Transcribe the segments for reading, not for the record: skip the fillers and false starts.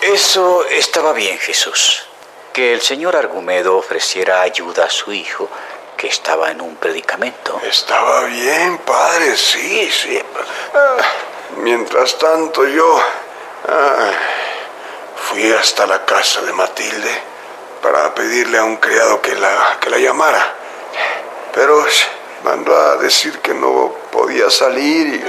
Eso estaba bien, Jesús. Que el señor Argumedo ofreciera ayuda a su hijo, que estaba en un predicamento. Estaba bien, padre, sí. Mientras tanto yo fui hasta la casa de Matilde para pedirle a un criado que la llamara. Pero mandó a decir que no podía salir y...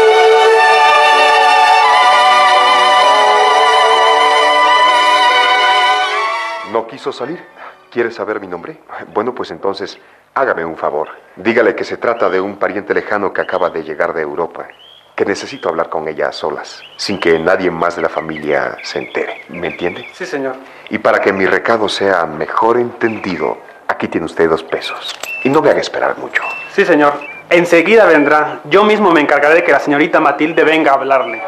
¿No quiso salir? ¿Quiere saber mi nombre? Bueno, pues entonces, hágame un favor. Dígale que se trata de un pariente lejano que acaba de llegar de Europa. Que necesito hablar con ella a solas, sin que nadie más de la familia se entere. ¿Me entiende? Sí, señor. Y para que mi recado sea mejor entendido, aquí tiene usted 2 pesos. Y no me haga esperar mucho. Sí, señor. Enseguida vendrá. Yo mismo me encargaré de que la señorita Matilde venga a hablarle.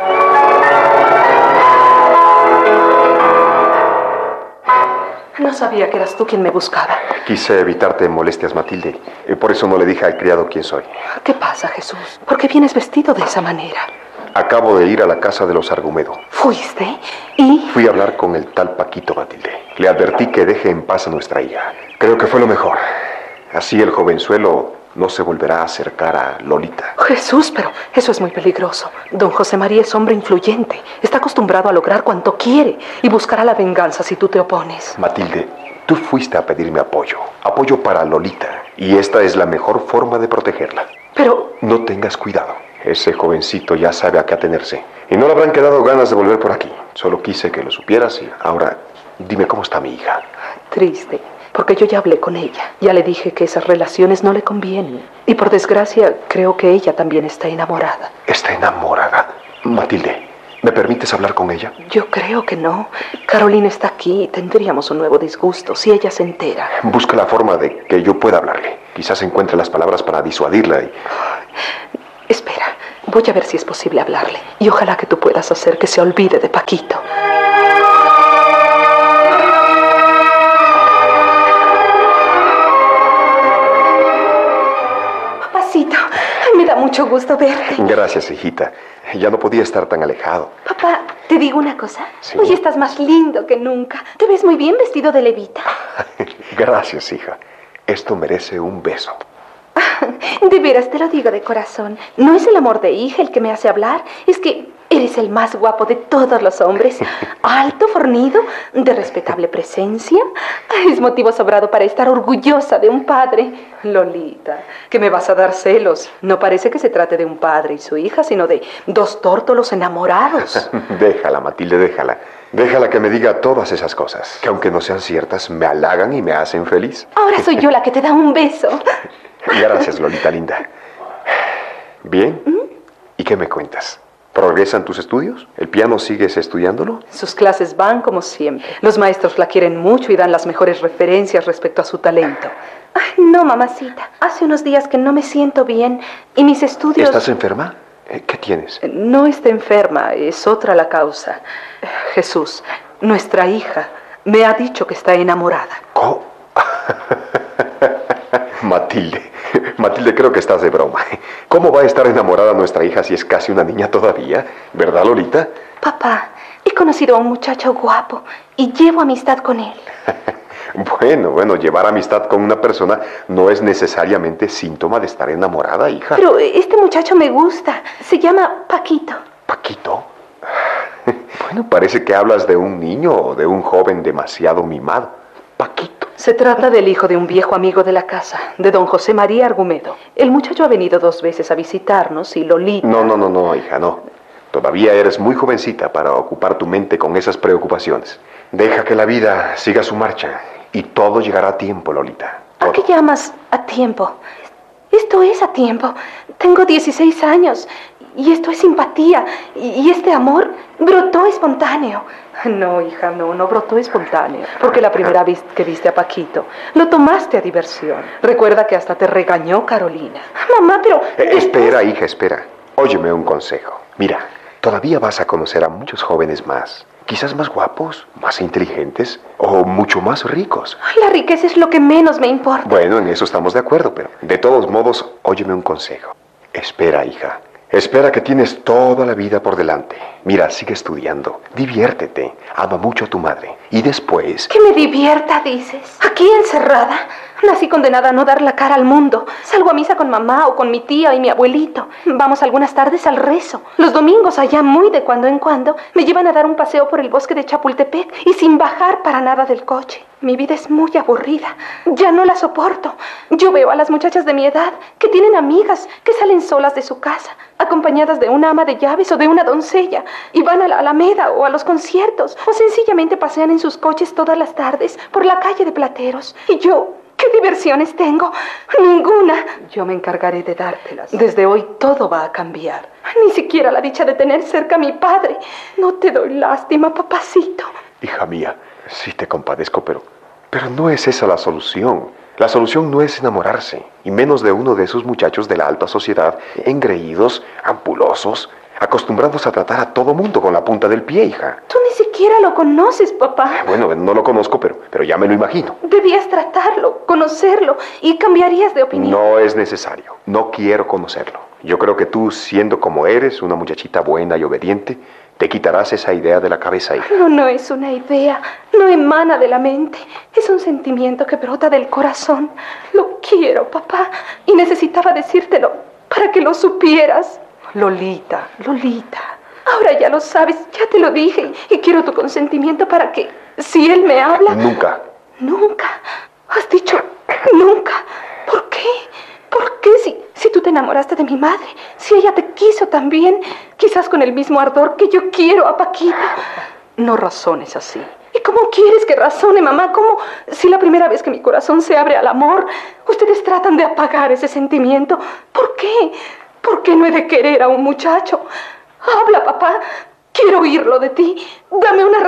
No sabía que eras tú quien me buscaba. Quise evitarte molestias, Matilde. Y por eso no le dije al criado quién soy. ¿Qué pasa, Jesús? ¿Por qué vienes vestido de esa manera? Acabo de ir a la casa de los Argumedo. ¿Fuiste? ¿Y? Fui a hablar con el tal Paquito, Matilde. Le advertí que deje en paz a nuestra hija. Creo que fue lo mejor. Así el jovenzuelo no se volverá a acercar a Lolita. Jesús, pero eso es muy peligroso. Don José María es hombre influyente. Está acostumbrado a lograr cuanto quiere y buscará la venganza si tú te opones. Matilde, tú fuiste a pedirme apoyo. Apoyo para Lolita. Y esta es la mejor forma de protegerla. Pero... No tengas cuidado. Ese jovencito ya sabe a qué atenerse. Y no le habrán quedado ganas de volver por aquí. Solo quise que lo supieras y ahora dime cómo está mi hija. Triste. Porque yo ya hablé con ella. Ya le dije que esas relaciones no le convienen. Y por desgracia, creo que ella también está enamorada. ¿Está enamorada? Matilde, ¿me permites hablar con ella? Yo creo que no. Carolina está aquí y tendríamos un nuevo disgusto si ella se entera. Busca la forma de que yo pueda hablarle. Quizás encuentre las palabras para disuadirla y... Espera, voy a ver si es posible hablarle. Y ojalá que tú puedas hacer que se olvide de Paquito. Me da mucho gusto verte. Gracias, hijita. Ya no podía estar tan alejado. Papá, ¿te digo una cosa? Sí. Hoy estás más lindo que nunca. Te ves muy bien vestido de levita. Gracias, hija. Esto merece un beso. De veras, te lo digo de corazón. No es el amor de hija el que me hace hablar. Es que eres el más guapo de todos los hombres. Alto, fornido, de respetable presencia. Es motivo sobrado para estar orgullosa de un padre. Lolita, que me vas a dar celos. No parece que se trate de un padre y su hija, sino de 2 tórtolos enamorados. Déjala, Matilde, déjala. Déjala que me diga todas esas cosas, que aunque no sean ciertas, me halagan y me hacen feliz. Ahora soy yo la que te da un beso. Gracias, Lolita linda. Bien, ¿y qué me cuentas? ¿Progresan tus estudios? ¿El piano sigues estudiándolo? Sus clases van como siempre. Los maestros la quieren mucho y dan las mejores referencias respecto a su talento. Ay, no, mamacita. Hace unos días que no me siento bien y mis estudios... ¿Estás enferma? ¿Qué tienes? No está enferma, es otra la causa. Jesús, nuestra hija, me ha dicho que está enamorada. ¿Cómo? Matilde, creo que estás de broma. ¿Cómo va a estar enamorada nuestra hija si es casi una niña todavía? ¿Verdad, Lolita? Papá, he conocido a un muchacho guapo y llevo amistad con él. Bueno, llevar amistad con una persona no es necesariamente síntoma de estar enamorada, hija. Pero este muchacho me gusta. Se llama Paquito. ¿Paquito? Bueno, parece que hablas de un niño o de un joven demasiado mimado. Paquito. Se trata del hijo de un viejo amigo de la casa, de don José María Argumedo. El muchacho ha venido 2 veces a visitarnos y Lolita... No, hija, no. Todavía eres muy jovencita para ocupar tu mente con esas preocupaciones. Deja que la vida siga su marcha y todo llegará a tiempo, Lolita. Todo. ¿A qué llamas a tiempo? Esto es a tiempo. Tengo 16 años y esto es simpatía y este amor brotó espontáneo. No, hija, no brotó espontáneo. Porque la primera vez que viste a Paquito, lo tomaste a diversión. Recuerda que hasta te regañó Carolina. Mamá, pero... Espera, hija, espera. Óyeme un consejo. Mira, todavía vas a conocer a muchos jóvenes más. Quizás más guapos, más inteligentes o mucho más ricos. La riqueza es lo que menos me importa. Bueno, en eso estamos de acuerdo, pero de todos modos, óyeme un consejo. Espera, hija. Espera, que tienes toda la vida por delante. Mira, sigue estudiando, diviértete, ama mucho a tu madre. Y después... Que me divierta, dices. Aquí encerrada. Nací condenada a no dar la cara al mundo. Salgo a misa con mamá o con mi tía y mi abuelito. Vamos algunas tardes al rezo. Los domingos, allá muy de cuando en cuando, me llevan a dar un paseo por el bosque de Chapultepec y sin bajar para nada del coche. Mi vida es muy aburrida. Ya no la soporto. Yo veo a las muchachas de mi edad que tienen amigas, que salen solas de su casa, acompañadas de una ama de llaves o de una doncella, y van a la Alameda o a los conciertos, o sencillamente pasean en sus coches todas las tardes por la calle de Plateros. Y yo... ¿qué diversiones tengo? Ninguna. Yo me encargaré de dártelas. Desde hoy todo va a cambiar. Ni siquiera la dicha de tener cerca a mi padre. No te doy lástima, papacito. Hija mía, sí te compadezco, pero no es esa la solución. La solución no es enamorarse, y menos de uno de esos muchachos de la alta sociedad, engreídos, ampulosos, acostumbrados a tratar a todo mundo con la punta del pie, hija. Tú ni siquiera lo conoces, papá. Bueno, no lo conozco, pero ya me lo imagino. Debías tratarlo, conocerlo, y cambiaría de opinión. No es necesario. No quiero conocerlo. Yo creo que tú, siendo como eres, una muchachita buena y obediente, te quitarás esa idea de la cabeza, hija. No es una idea. No emana de la mente. Es un sentimiento que brota del corazón. Lo quiero, papá, y necesitaba decírtelo para que lo supieras. Lolita. Ahora ya lo sabes, ya te lo dije, y quiero tu consentimiento para que, si él me habla... Nunca. ¿Nunca? ¿Has dicho nunca? ¿Por qué? ¿Por qué si tú te enamoraste de mi madre? Si ella te quiso también, quizás con el mismo ardor que yo quiero a Paquita. No razones así. ¿Y cómo quieres que razone, mamá? ¿Cómo, si la primera vez que mi corazón se abre al amor, ustedes tratan de apagar ese sentimiento? ¿Por qué? ¿Por qué no he de querer a un muchacho? Habla, papá. Quiero oírlo de ti. Dame una